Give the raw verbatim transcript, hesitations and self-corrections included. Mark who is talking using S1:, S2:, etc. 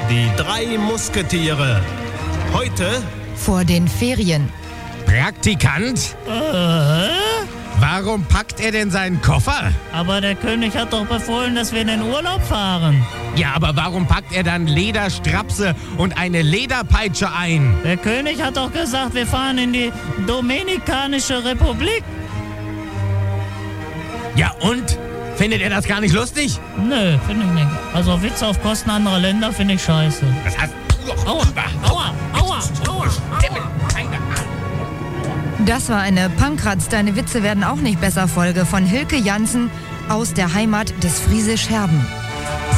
S1: Die drei Musketiere. Heute
S2: vor den Ferien.
S3: Praktikant?
S4: Äh?
S3: Warum packt er denn seinen Koffer?
S4: Aber der König hat doch befohlen, dass wir in den Urlaub fahren.
S3: Ja, aber warum packt er dann Lederstrapse und eine Lederpeitsche ein?
S4: Der König hat doch gesagt, wir fahren in die Dominikanische Republik.
S3: Ja und? Findet er das gar nicht lustig?
S4: Nö, finde ich nicht. Also Witze auf Kosten anderer Länder finde ich scheiße.
S3: Das heißt...
S4: Aua, aua, aua, aua.
S2: Das war eine Pankratz, deine Witze werden auch nicht besser Folge von Hilke Jansen aus der Heimat des Friesisch Herben.